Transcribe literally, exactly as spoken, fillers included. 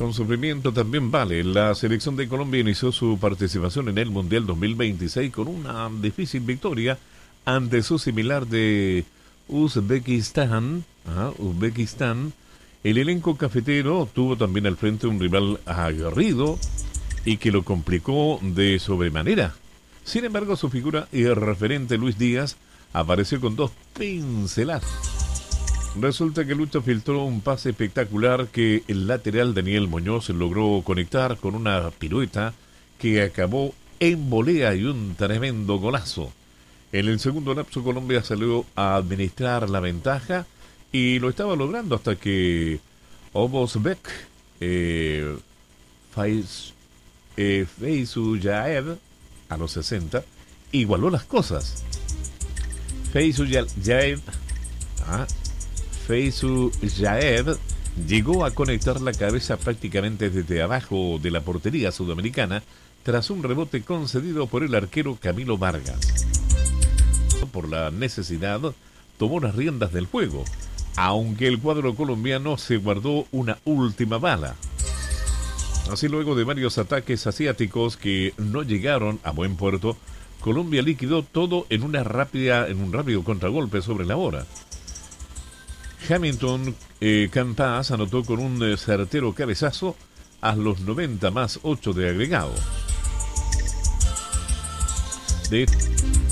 Con sufrimiento también vale. La selección de Colombia inició su participación en el Mundial dos mil veintiséis con una difícil victoria ante su similar de Uzbekistán. Ajá, Uzbekistán. El elenco cafetero tuvo también al frente un rival aguerrido y que lo complicó de sobremanera. Sin embargo, su figura y el referente Luis Díaz apareció con dos pinceladas. Resulta que Lucho filtró un pase espectacular que el lateral Daniel Muñoz logró conectar con una pirueta que acabó en volea y un tremendo golazo. En el segundo lapso Colombia salió a administrar la ventaja y lo estaba logrando hasta que Obosbek eh, Faiz, eh, Feyzuyaev a los sesenta igualó las cosas. Feyzuyaev ah, Feyzuyaev llegó a conectar la cabeza prácticamente desde abajo de la portería sudamericana tras un rebote concedido por el arquero Camilo Vargas. Por la necesidad, tomó las riendas del juego, aunque el cuadro colombiano se guardó una última bala. Así, luego de varios ataques asiáticos que no llegaron a buen puerto, Colombia liquidó todo en una rápida, en un rápido contragolpe sobre la hora. Hamilton eh, Campas anotó con un eh, certero cabezazo a los noventa más ocho de agregado. De